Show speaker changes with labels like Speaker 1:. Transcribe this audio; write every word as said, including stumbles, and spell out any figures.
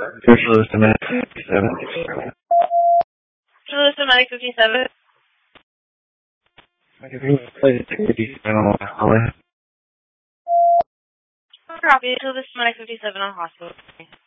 Speaker 1: Here's Systematic fifty-seven.
Speaker 2: Systematic fifty-seven.
Speaker 1: fifty-seven on the hallway.
Speaker 2: Copy to the Systematic fifty-seven on hospital.